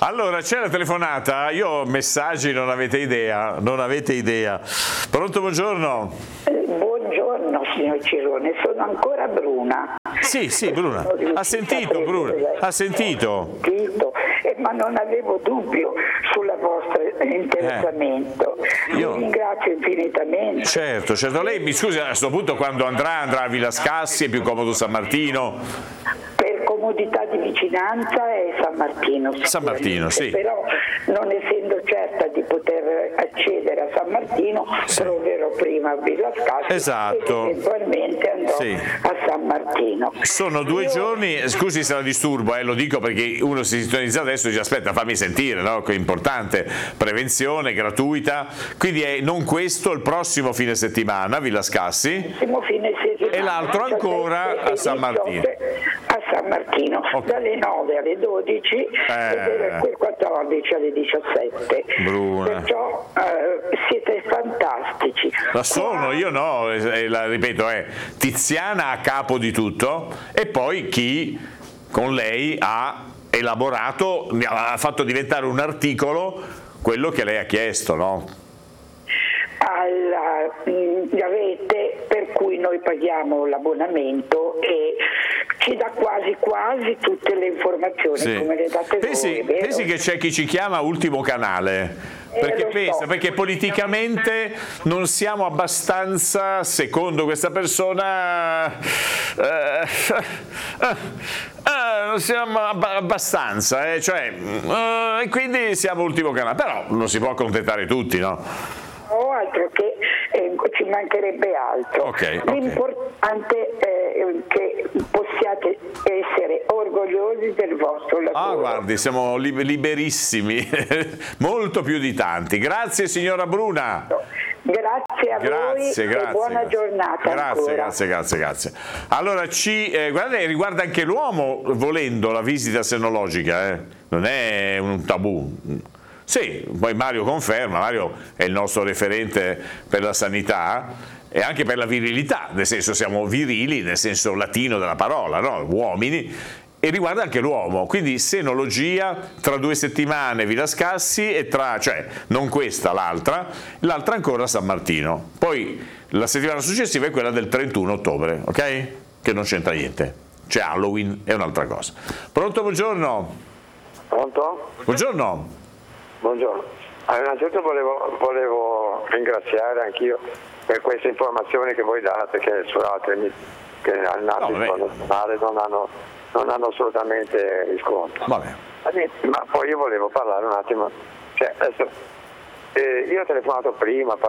Allora, c'è la telefonata, io ho messaggi, non avete idea, non avete idea. Pronto, buongiorno. Buongiorno signor Cirone, sono ancora Bruna. Sì, Bruna. Ha sentito, Bruna? Ha sentito? Ma non avevo dubbio sul vostro interessamento. Vi ringrazio infinitamente. Certo. Lei mi scusi, a questo punto quando andrà a Villa Scassi, è più comodo San Martino? Per comodità di vicinanza è San Martino. San Martino, sì. Però non essendo certa di poter accedere a San Martino, proverò prima a Villa Scassi. Esatto. E eventualmente andrò a San Martino. Sono 2 giorni, scusi se la disturbo, lo dico perché uno si sintonizza adesso e dice aspetta, fammi sentire, no? Che è importante, prevenzione gratuita, quindi è non questo, il prossimo fine settimana Villa Scassi e l'altro ancora a San Martino. A San Martino, dalle 9 alle 12 e dalle 14 alle 17. Bruna. Perciò siete fantastici. La sono, io no, la ripeto, è Tiziana a capo di tutto e poi chi con lei ha elaborato, ha fatto diventare un articolo quello che lei ha chiesto, no? Rete per cui noi paghiamo l'abbonamento e ci dà quasi tutte le informazioni come le date voi. Pensi che c'è chi ci chiama ultimo canale? Perché politicamente non siamo abbastanza, secondo questa persona, non siamo abbastanza, e quindi siamo ultimo canale, però non si può accontentare tutti, no? O altro che ci mancherebbe altro. L'importante è che possiate essere orgogliosi del vostro lavoro. Guardi, siamo liberissimi, molto più di tanti. Grazie signora Bruna. Grazie a voi e buona giornata. Grazie. Allora guardate, riguarda anche l'uomo volendo la visita senologica, non è un tabù. Sì, poi Mario conferma, Mario è il nostro referente per la sanità e anche per la virilità, nel senso siamo virili nel senso latino della parola, no? Uomini, e riguarda anche l'uomo, quindi senologia tra 2 settimane Villa Scassi e non questa, l'altra ancora San Martino, poi la settimana successiva è quella del 31 ottobre, ok? Che non c'entra niente, c'è Halloween, è un'altra cosa. Pronto, buongiorno? Pronto? Buongiorno. Buongiorno. Innanzitutto volevo ringraziare anch'io per queste informazioni che voi date, che su altri che nell'ambito nazionale non hanno assolutamente riscontro. Ma poi io volevo parlare un attimo, adesso, io ho telefonato prima